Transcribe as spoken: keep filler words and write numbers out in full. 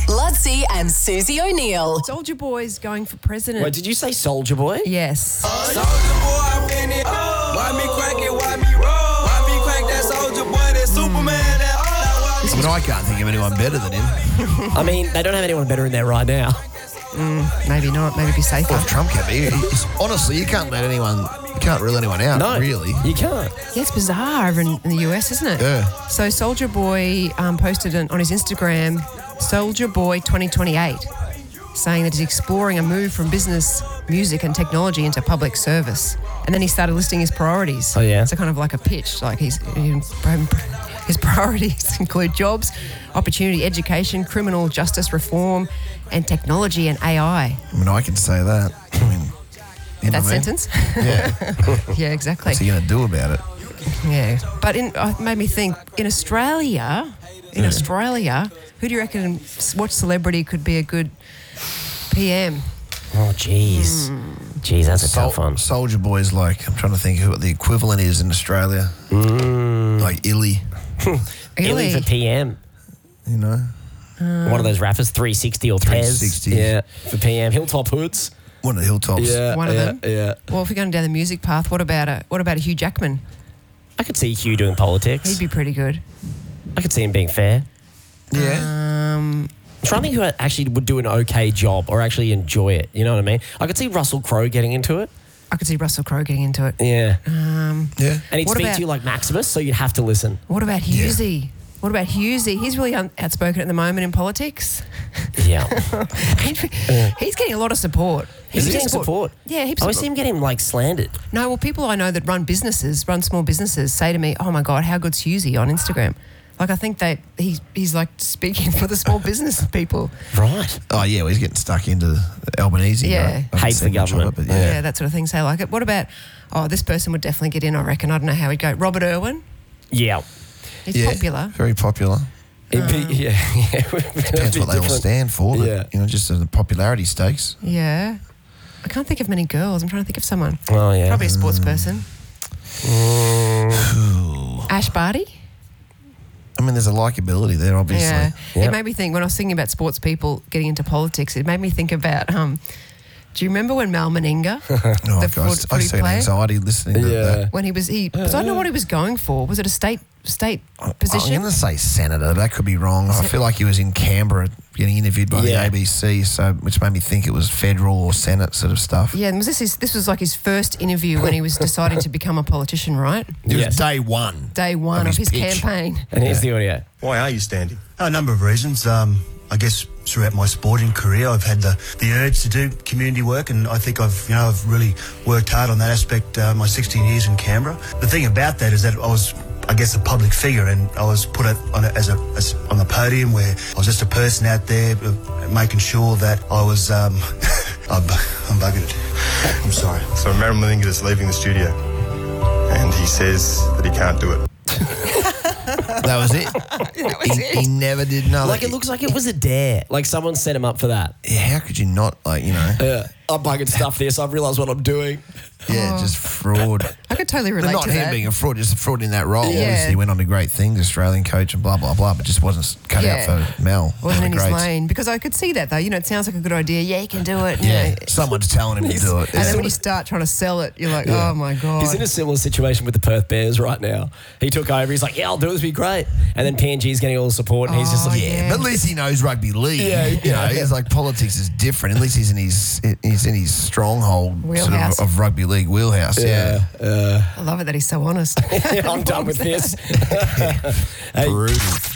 Ludsey and Susie O'Neill. Soulja Boy's going for president. Wait, did you say Soulja Boy? Yes. Soulja Boy, I'm in it. Why me crack it? Why me roll? Why me crack that Soulja Boy? That Superman? That I mean, I can't think of anyone better than him. I mean, they don't have anyone better in there right now. Mm, maybe not. Maybe be safer. Well, if Trump can be. He's, honestly, you can't let anyone, you can't rule anyone out, No, really. you can't. Yeah, it's bizarre over in, in the U S, isn't it? Yeah. So Soulja Boy um, posted an, on his Instagram, Soulja Boy twenty twenty-eight, saying that he's exploring a move from business, music and technology into public service. And then he started listing his priorities. Oh, yeah? So kind of like a pitch, like he's... His priorities include jobs, opportunity, education, criminal justice reform, and technology and A I. I mean, I can say that. I mean, you know That what I mean? sentence? Yeah. Yeah, exactly. What's he going to do about it? Yeah, but in, uh, it made me think, in Australia, in Yeah. Australia, who do you reckon, what celebrity could be a good P M? Oh, jeez. Hmm. Jeez, that's a Sol- tough one. Soulja Boy's like, I'm trying to think who what the equivalent is in Australia. Mm. Like Illy, Illy for P M. you know? One of those rappers, three sixty or Pez. three sixty. Yeah, for P M. Hilltop Hoods. One of the Hilltops. Yeah, One of yeah, them? Yeah. Well, if we're going down the music path, what about a what about a Hugh Jackman? I could see Hugh doing politics. He'd be pretty good. I could see him being fair. Yeah. Um, I'm trying to think who actually would do an okay job or actually enjoy it. You know what I mean? I could see Russell Crowe getting into it. I could see Russell Crowe getting into it. Yeah. Um, yeah. And he'd What speak about- to you like Maximus, so you'd have to listen. what about Hughesy? What about Hughesy? He's really un- outspoken at the moment in politics. Yeah. He's getting a lot of support. Is he Heaps of getting support? Yeah, heaps I of always see him getting like slandered. No, well, people I know that run businesses, run small businesses, say to me, "Oh my God, how good's Hughesy on Instagram?" Like, I think that he's he's like speaking for the small business people. Right. Oh, yeah, well, he's getting stuck into Albanese. Yeah. right? I haven't Hates the seen much of government. it, but Yeah. yeah. that sort of thing. Say like it. What about? Oh, this person would definitely get in. I reckon. I don't know how he'd go. Robert Irwin. Yeah. He's Yeah, popular. Very popular. It'd be, yeah. yeah. Depends what they all stand for, but, Yeah. you know, just the popularity stakes. Yeah. I can't think of many girls. I'm trying to think of someone. Oh, yeah. Probably a sports person. Ooh. Ash Barty. I mean, there's a likability there, obviously. Yeah. Yeah. It made me think, when I was thinking about sports people getting into politics, it made me think about, um, do you remember when Mal Meninga, Oh, the gosh, foot- I footy see an player, anxiety listening to Yeah. that. when he was, he, because I don't know what he was going for. Was it a state state I'm position? going to say senator. That could be wrong. I feel like he was in Canberra getting interviewed by Yeah. the A B C, so which made me think it was federal or Senate sort of stuff. Yeah, and was this his, this was like his first interview when he was deciding to become a politician, right? It was Yes. day one. Day one of Of his, his pitch. campaign. And here's the audio. Why are you standing? A number of reasons. Um, I guess throughout my sporting career, I've had the, the urge to do community work, and I think I've you know I've really worked hard on that aspect. Uh, my sixteen years in Canberra. The thing about that is that I was, I guess, a public figure, and I was put at, on a, as a as on the podium where I was just a person out there, uh, making sure that I was. Um, I'm, I'm bugging it. I'm sorry. So Mal Meninga is leaving the studio, and he says that he can't do it. That was it. he, he never did another. Like, it looks like it was a dare. Like, someone set him up for that. Yeah, how could you not, like, you know? Yeah. I'm bugging stuff this. I've realised what I'm doing. Yeah, just fraud. I could totally But relate not to him that. being a fraud, just a fraud in that role. Yeah. Obviously, he went on to great things, Australian coach and blah, blah, blah, but just wasn't cut Yeah. out for Mel. Wasn't in the his greats. lane, because I could see that though. You know, it sounds like a good idea. Yeah, you can do it. you Yeah, know. someone's telling him to do it. And then when you start trying to sell it, you're like, oh my God. He's in a similar situation with the Perth Bears right now. He took over. He's like, yeah, I'll do it. It'll be great. And then P N G's getting all the support, and he's just Oh, like, Yeah, yeah. but at least he knows rugby league. Yeah, you know, yeah. he's like politics is different. At least he's in his he's in his stronghold sort Wheelhouse. of, of rugby league wheelhouse. Yeah, yeah, uh, I love it that he's so honest. I'm done with this. Hey, brutal.